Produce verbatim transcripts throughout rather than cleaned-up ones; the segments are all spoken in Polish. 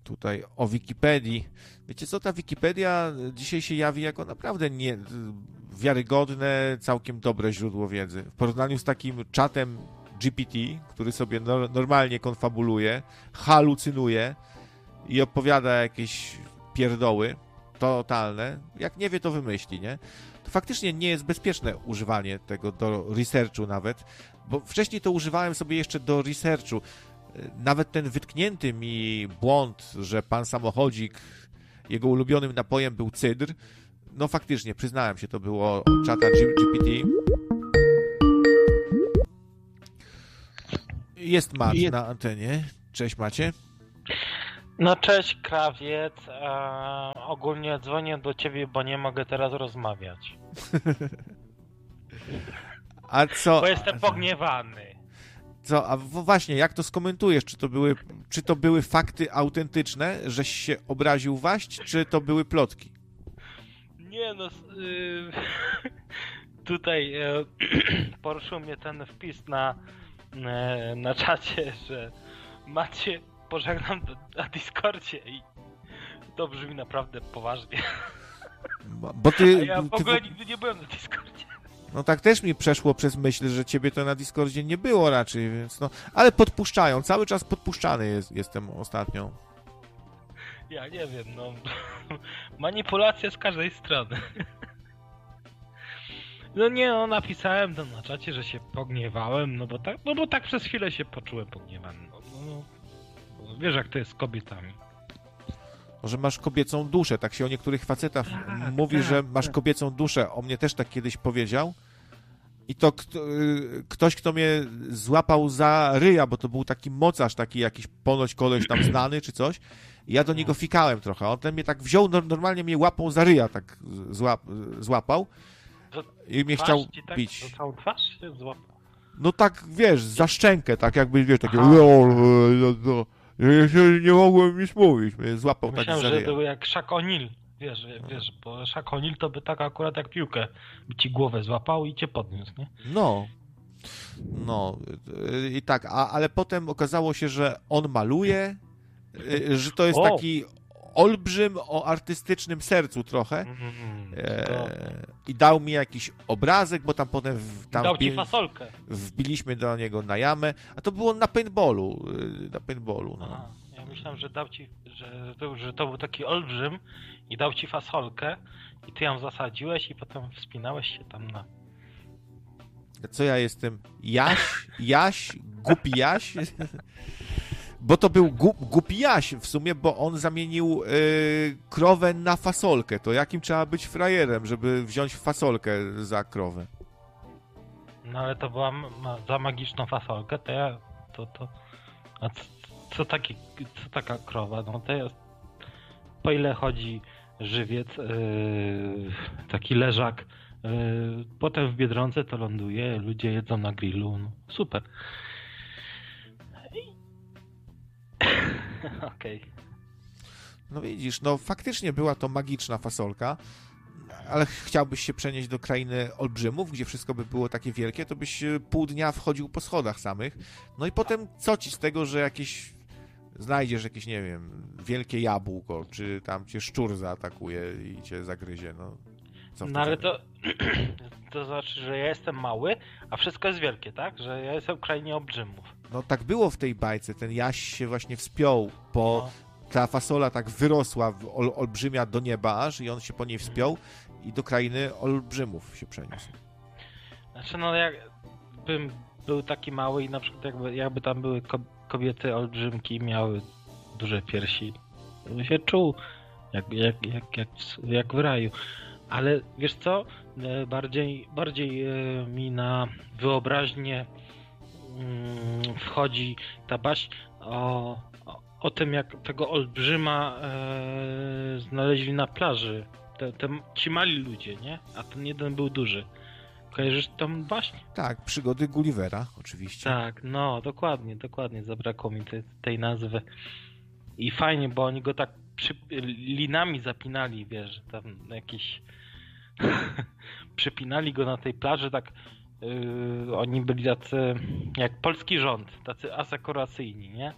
tutaj o Wikipedii. Wiecie co, ta Wikipedia dzisiaj się jawi jako naprawdę nie, wiarygodne, całkiem dobre źródło wiedzy. W porównaniu z takim czatem G P T, który sobie no, normalnie konfabuluje, halucynuje i opowiada jakieś pierdoły totalne. Jak nie wie, to wymyśli, nie? To faktycznie nie jest bezpieczne używanie tego do researchu nawet, bo wcześniej to używałem sobie jeszcze do researchu. Nawet ten wytknięty mi błąd, że pan samochodzik, jego ulubionym napojem był cydr, no faktycznie, przyznałem się, to było od czata G P T. Jest Mat Jest. na antenie. Cześć, Macie. No cześć, krawiec. E, ogólnie dzwonię do ciebie, bo nie mogę teraz rozmawiać. A co? Bo jestem pogniewany. Co? A właśnie, jak to skomentujesz? Czy to były, czy to były fakty autentyczne, żeś się obraził waść, czy to były plotki? Nie no, yy, tutaj yy, poruszył mnie ten wpis na, yy, na czacie, że macie, pożegnam na Discordzie i to brzmi naprawdę poważnie. Bo ty, A ja w ty ogóle nigdy nie byłem na Discordzie. No tak też mi przeszło przez myśl, że ciebie to na Discordzie nie było raczej, więc no... Ale podpuszczają, cały czas podpuszczany jest, jestem ostatnio. Ja nie wiem, no... Manipulacja z każdej strony. No nie, no napisałem to na czacie, że się pogniewałem, no bo tak, no bo tak przez chwilę się poczułem pogniewany. No, no, no, wiesz jak to jest z kobietami. Że masz kobiecą duszę, tak się o niektórych facetach tak, mówi, tak, że masz tak. kobiecą duszę. O mnie też tak kiedyś powiedział. I to kto, ktoś, kto mnie złapał za ryja, bo to był taki mocarz, taki jakiś ponoć koleś tam znany czy coś. I ja do niego fikałem trochę. On ten mnie tak wziął, normalnie mnie łapą za ryja tak złap, złapał i mnie chciał tak, bić. To całą twarz się złapał. No tak, wiesz, za szczękę, tak jakby, wiesz, takie... Aha. No, no, no. Ja się nie mogłem nic mówić. Mnie złapał tak Myślałem, za że ryja. był jak Shaq O'Neal. Wiesz, wiesz, bo Shaq O'Neal to by tak akurat jak piłkę by ci głowę złapał i cię podniósł, nie? No. No. I tak, a, ale potem okazało się, że on maluje, y, że to jest O! taki olbrzym o artystycznym sercu trochę. Mm, E, I dał mi jakiś obrazek, bo tam potem w, tam Dał ci wbi- fasolkę. wbiliśmy do niego na jamę, a to było na paintballu. y, Na paintballu, no. Aha, ja myślałem, że dał ci, że to, że to był taki olbrzym i dał ci fasolkę i ty ją zasadziłeś i potem wspinałeś się tam na... Co ja jestem? Jaś? Jaś? Głupi Jaś? Bo to był gu, głupi Jaś w sumie, bo on zamienił y, krowę na fasolkę. To jakim trzeba być frajerem, żeby wziąć fasolkę za krowę? No ale to była ma, za magiczną fasolkę, to ja... to to... A co, co, taki, co taka krowa? No to jest... Po ile chodzi żywiec, yy, taki leżak, yy, potem w Biedronce to ląduje, ludzie jedzą na grillu, no, super. Okej. Okay. No widzisz, no faktycznie była to magiczna fasolka, ale chciałbyś się przenieść do krainy olbrzymów, gdzie wszystko by było takie wielkie, to byś pół dnia wchodził po schodach samych. No i potem co ci z tego, że jakieś znajdziesz jakieś, nie wiem, wielkie jabłko, czy tam cię szczur zaatakuje i cię zagryzie, no. Co No ale to, to znaczy, że ja jestem mały, a wszystko jest wielkie, tak? Że ja jestem w krainie olbrzymów. No tak było w tej bajce, ten Jaś się właśnie wspiął, po No. ta fasola tak wyrosła w ol, olbrzymia do nieba aż i on się po niej wspiął i do krainy olbrzymów się przeniósł. Znaczy no jakbym był taki mały i na przykład jakby, jakby tam były kobiety olbrzymki, miały duże piersi, to bym się czuł jak, jak, jak, jak, jak w raju. Ale wiesz co, bardziej, bardziej mi na wyobraźnię wchodzi ta baśń o, o, o tym, jak tego olbrzyma e, znaleźli na plaży. Te, te, ci mali ludzie, nie? A ten jeden był duży. Kojarzysz tą baśń? Tak, przygody Gullivera, oczywiście. Tak, no, dokładnie, dokładnie. Zabrakło mi te, tej nazwy. I fajnie, bo oni go tak przy, linami zapinali, wiesz, tam jakieś... przypinali go na tej plaży, tak yy, oni byli tacy jak polski rząd, tacy asekuracyjni, nie?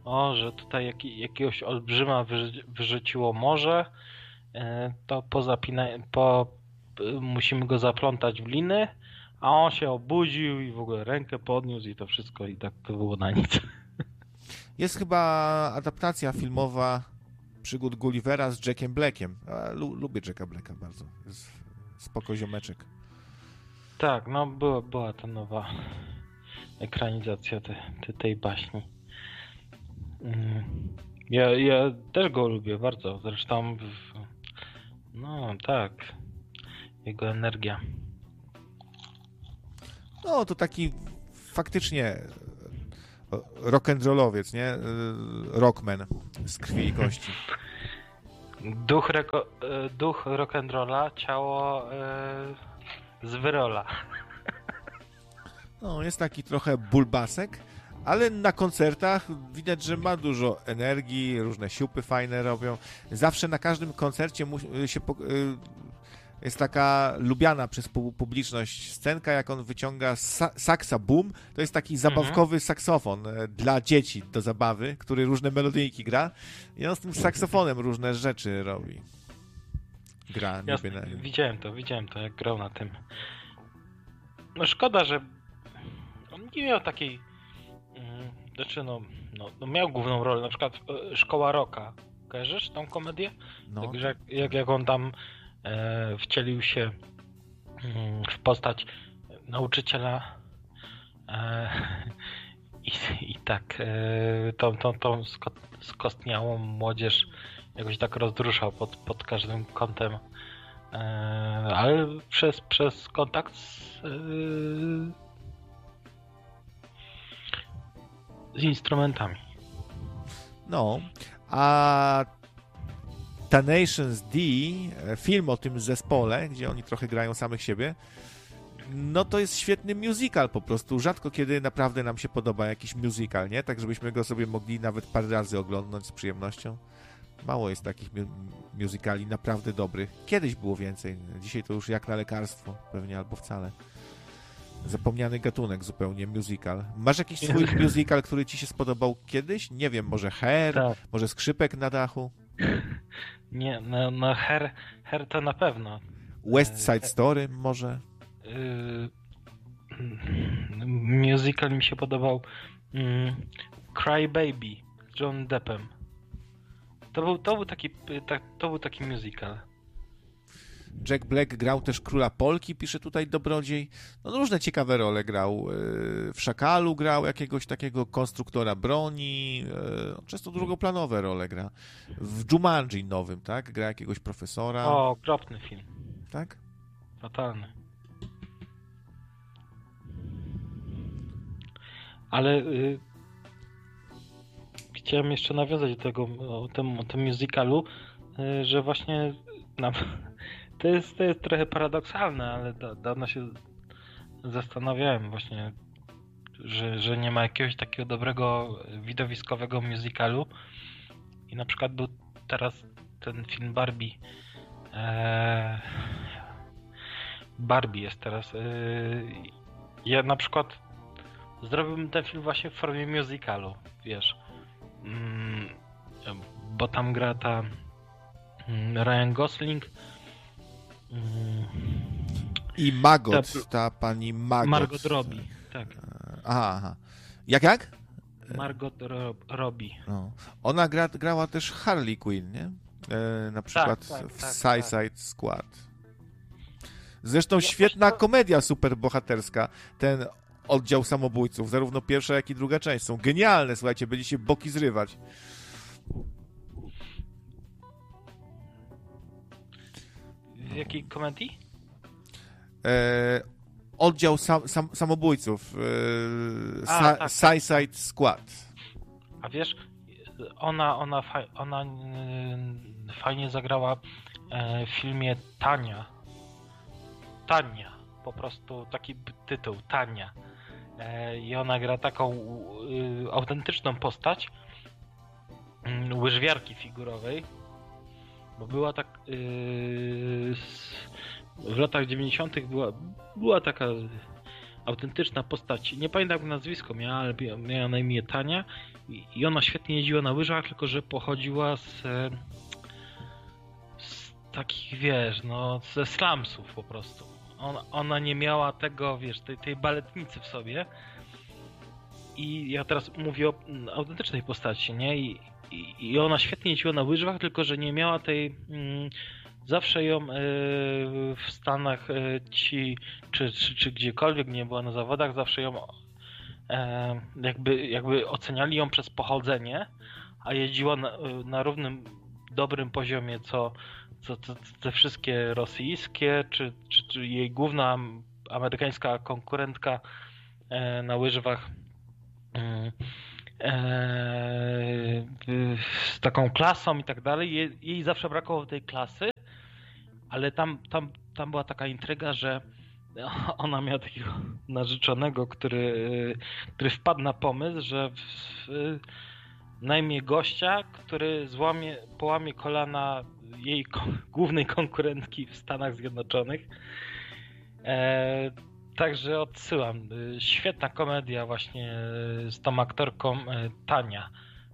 o, że tutaj jaki, jakiegoś olbrzyma wyrzu- wyrzuciło morze, e, to po zapina- po, y, musimy go zaplątać w liny, a on się obudził i w ogóle rękę podniósł i to wszystko i tak to było na nic. Jest chyba adaptacja filmowa przygód Gullivera z Jackiem Blackiem. A, lu- lubię Jacka Blacka bardzo. Jest spoko ziomeczek. Tak, no była, była ta nowa ekranizacja te, te, tej baśni. Mm. Ja, ja też go lubię bardzo, zresztą w, no tak, jego energia. No, to taki faktycznie rock'n'rollowiec, nie? Rockman z krwi i kości. Duch, reko, e, duch rock'n'rolla, ciało e, z wyrola. No, jest taki trochę bulbasek, ale na koncertach widać, że ma dużo energii, różne siupy fajne robią. Zawsze na każdym koncercie mu- się po- jest taka lubiana przez pu- publiczność scenka, jak on wyciąga sa- saksa boom. To jest taki zabawkowy mhm. saksofon e, dla dzieci do zabawy, który różne melodyjki gra. I on z tym saksofonem różne rzeczy robi. Gra niby Jasne, na... widziałem to, widziałem to, jak grał na tym. No szkoda, że on nie miał takiej... Mm, znaczy no, no, no miał główną rolę, na przykład e, Szkoła Rocka. Kojarzysz tą komedię? No. Tak, jak, jak, jak on tam e, wcielił się mm, w postać nauczyciela e, i, i tak e, tą, tą, tą sko, skostniałą młodzież jakoś tak rozruszał pod, pod każdym kątem. E, ale przez, przez kontakt z, e, z instrumentami. No, a Tenacious D, film o tym zespole, gdzie oni trochę grają samych siebie, no to jest świetny musical po prostu. Rzadko kiedy naprawdę nam się podoba jakiś musical, nie? Tak, żebyśmy go sobie mogli nawet parę razy oglądnąć z przyjemnością. Mało jest takich mu- musicali naprawdę dobrych. Kiedyś było więcej. Dzisiaj to już jak na lekarstwo pewnie, albo wcale. Zapomniany gatunek zupełnie, musical. Masz jakiś swój musical, który ci się spodobał kiedyś? Nie wiem, może Hair? Tak. Może Skrzypek na dachu? Nie, no, no Her, Her to na pewno. West Side Story może? Yy, musical mi się podobał yy, Cry Baby z John Deppem. To był, to był taki ta, to był taki musical. Jack Black grał też Króla Polki, pisze tutaj Dobrodziej. No różne ciekawe role grał. W Szakalu grał jakiegoś takiego konstruktora broni. Często drugoplanowe role gra. W Jumanji nowym, tak? Gra jakiegoś profesora. O, okropny film. Tak? Fatalny. Ale y, chciałem jeszcze nawiązać do tego, o tym, o tym musicalu, y, że właśnie nam, to, jest, to jest trochę paradoksalne, ale da, dawno się zastanawiałem właśnie, że, że nie ma jakiegoś takiego dobrego widowiskowego musicalu i na przykład był teraz ten film Barbie. E, Barbie jest teraz. E, ja na przykład zrobiłbym ten film właśnie w formie musicalu, wiesz. Mm, bo tam gra ta mm, Ryan Gosling. Mm, I Margot, ta, ta pani Margot. Margot Robbie, tak. Aha, aha. Jak, jak? Margot Rob, Robbie. No. Ona gra, grała też Harley Quinn, nie? E, na przykład tak, tak, w tak, Suicide tak. Squad. Zresztą Ja świetna to... komedia superbohaterska. Ten oddział samobójców, zarówno pierwsza, jak i druga część. Są genialne, słuchajcie, będziecie boki zrywać. Z jakiej komedii? E, oddział sam, sam, samobójców. E, A, sa, tak. Suicide Squad. A wiesz, ona, ona, faj, ona yy, fajnie zagrała yy, w filmie Tania. Tania. Po prostu taki tytuł, Tania. Yy, I ona gra taką yy, autentyczną postać yy, łyżwiarki figurowej. Bo była tak... Yy, w latach dziewięćdziesiątych była, była taka autentyczna postać, nie pamiętam jak nazwisko miała, ale miała na imię Tania i ona świetnie jeździła na łyżwach, tylko że pochodziła z, z takich, wiesz, no ze slumsów po prostu. Ona, ona nie miała tego, wiesz, tej, tej baletnicy w sobie i ja teraz mówię o autentycznej postaci, nie? I, i, i ona świetnie jeździła na łyżwach, tylko że nie miała tej... Mm, zawsze ją y, w Stanach y, ci, czy, czy, czy gdziekolwiek nie była na zawodach, zawsze ją y, jakby, jakby oceniali ją przez pochodzenie, a jeździła na, na równym, dobrym poziomie co, co, co te wszystkie rosyjskie, czy, czy, czy jej główna amerykańska konkurentka y, na łyżwach y, z taką klasą i tak dalej. Jej, jej zawsze brakowało tej klasy, ale tam, tam, tam była taka intryga, że ona miała takiego narzeczonego, który, który wpadł na pomysł, że w, w, najmie gościa, który złamie, połamie kolana jej ko- głównej konkurentki w Stanach Zjednoczonych. E, Także odsyłam. Świetna komedia właśnie z tą aktorką Tania.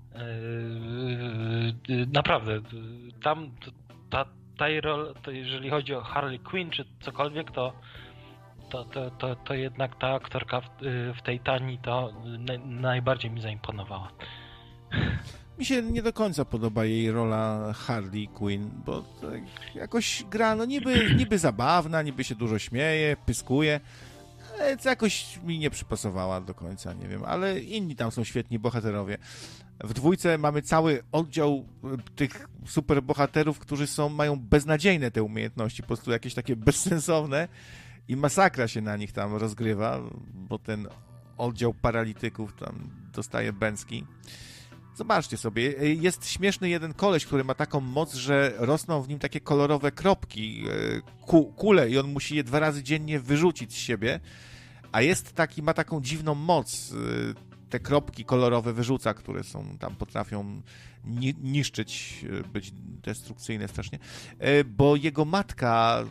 Naprawdę. Tam ta, ta rol, to jeżeli chodzi o Harley Quinn czy cokolwiek, to to, to, to, to jednak ta aktorka w, w tej Tanii to najbardziej mi zaimponowała. Mi się nie do końca podoba jej rola Harley Quinn, bo tak jakoś gra, no niby, niby zabawna, niby się dużo śmieje, pyskuje, ale jakoś mi nie przypasowała do końca, nie wiem, ale inni tam są świetni bohaterowie. W dwójce mamy cały oddział tych superbohaterów, którzy są, mają beznadziejne te umiejętności, po prostu jakieś takie bezsensowne i masakra się na nich tam rozgrywa, bo ten oddział paralityków tam dostaje bęcki. Zobaczcie sobie, jest śmieszny jeden koleś, który ma taką moc, że rosną w nim takie kolorowe kropki, ku, kule i on musi je dwa razy dziennie wyrzucić z siebie, a jest taki, ma taką dziwną moc, te kropki kolorowe wyrzuca, które są tam, potrafią ni- niszczyć, być destrukcyjne strasznie, bo jego matka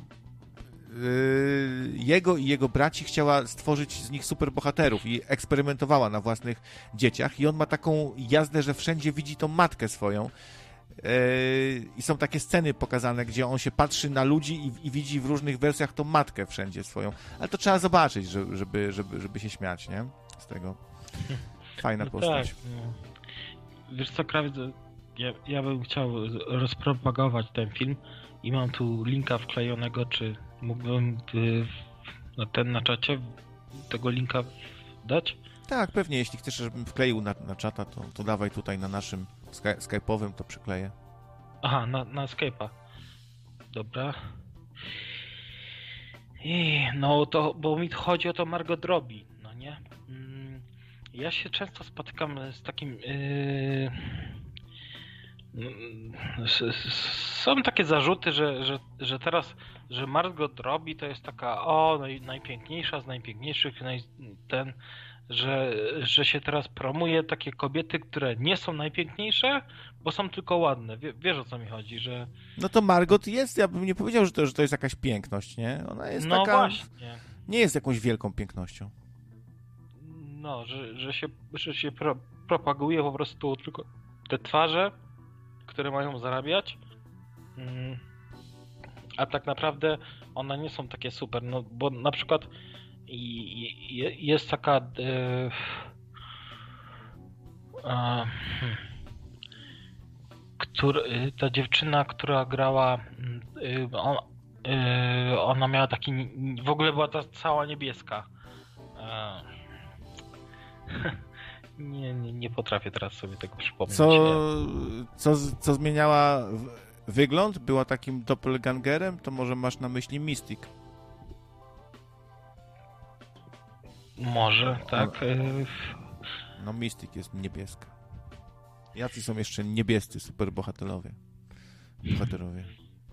jego i jego braci chciała stworzyć z nich superbohaterów i eksperymentowała na własnych dzieciach i on ma taką jazdę, że wszędzie widzi tą matkę swoją i są takie sceny pokazane, gdzie on się patrzy na ludzi i, i widzi w różnych wersjach tą matkę wszędzie swoją, ale to trzeba zobaczyć, żeby, żeby, żeby się śmiać, nie? Z tego. Fajna no postać. Tak, no. Wiesz co, Krawiec, ja, ja bym chciał rozpropagować ten film i mam tu linka wklejonego, czy mógłbym y, na ten na czacie tego linka dać? Tak, pewnie, jeśli chcesz, żebym wkleił na, na czata, to, to dawaj tutaj na naszym sky, skype'owym, to przykleję. Aha, na, na Skype'a. Dobra. I, no to, bo mi chodzi o to Margot Robbie, no nie? Mm, ja się często spotykam z takim... Yy... Są takie zarzuty, że, że, że teraz, że Margot Robbie to jest taka, o, naj, najpiękniejsza z najpiękniejszych, naj, ten, że, że się teraz promuje takie kobiety, które nie są najpiękniejsze, bo są tylko ładne. Wie, wiesz, o co mi chodzi, że... No to Margot jest, ja bym nie powiedział, że to, że to jest jakaś piękność, nie? Ona jest no taka... właśnie. Nie jest jakąś wielką pięknością. No, że, że się, że się pro, propaguje po prostu tylko te twarze, które mają zarabiać, a tak naprawdę one nie są takie super, no bo na przykład jest taka e, e, który, ta dziewczyna, która grała e, on, e, ona miała taki, w ogóle była ta cała niebieska. E, Nie, nie, nie potrafię teraz sobie tego przypomnieć. Co, co, co zmieniała wygląd? Była takim doppelgangerem? To może masz na myśli Mystic? Może, tak. No Mystic jest niebieska. Jacy są jeszcze niebiescy superbohaterowie? Bohaterowie.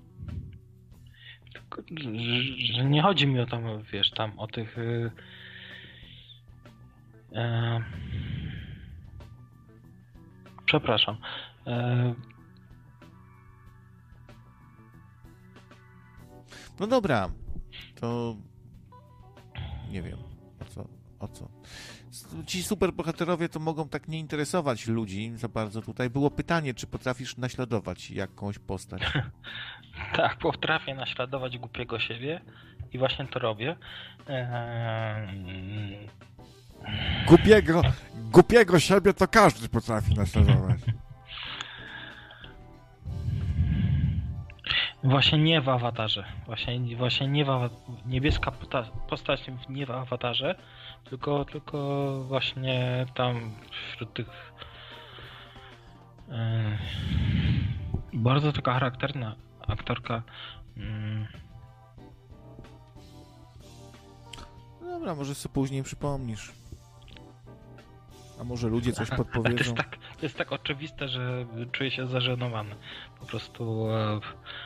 Tylko, że nie chodzi mi o tam, wiesz, tam o tych... E... Przepraszam. E... No dobra, to nie wiem, o co, o co? Ci superbohaterowie to mogą tak nie interesować ludzi za bardzo. Tutaj było pytanie, czy potrafisz naśladować jakąś postać? Tak, potrafię naśladować głupiego siebie i właśnie to robię. Eee... Głupiego, głupiego siebie to każdy potrafi naśladować. Właśnie nie w awatarze. Właśnie, właśnie nie w awa... niebieska postać nie w awatarze, tylko, tylko właśnie tam wśród tych yy... bardzo taka charakterna aktorka. Yy... No dobra, może sobie później przypomnisz. A może ludzie coś podpowiedzą. To jest tak, to jest tak oczywiste, że czuję się zażenowany. Po prostu... E...